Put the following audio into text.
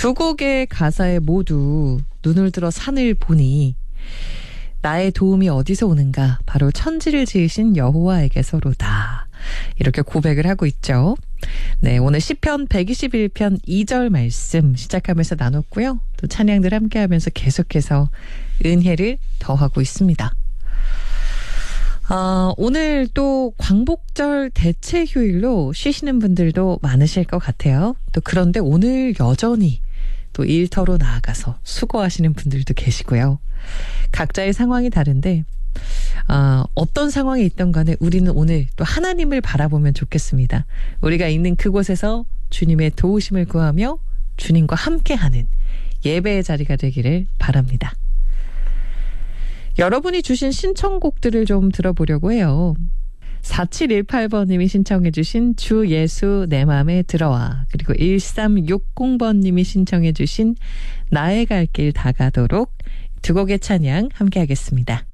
두 곡의 가사에 모두 눈을 들어 산을 보니 나의 도움이 어디서 오는가? 바로 천지를 지으신 여호와에게서로다. 이렇게 고백을 하고 있죠. 네, 오늘 시편 121편 2절 말씀 시작하면서 나눴고요. 또 찬양들 함께하면서 계속해서 은혜를 더하고 있습니다. 오늘 또 광복절 대체 휴일로 쉬시는 분들도 많으실 것 같아요. 또 그런데 오늘 여전히 또 일터로 나아가서 수고하시는 분들도 계시고요. 각자의 상황이 다른데 어떤 상황에 있던 간에 우리는 오늘 또 하나님을 바라보면 좋겠습니다. 우리가 있는 그곳에서 주님의 도우심을 구하며 주님과 함께하는 예배의 자리가 되기를 바랍니다. 여러분이 주신 신청곡들을 좀 들어보려고 해요. 4718번님이 신청해 주신 주 예수 내 맘에 들어와, 그리고 1360번님이 신청해 주신 나의 갈 길 다가도록 두 곡의 찬양 함께 하겠습니다.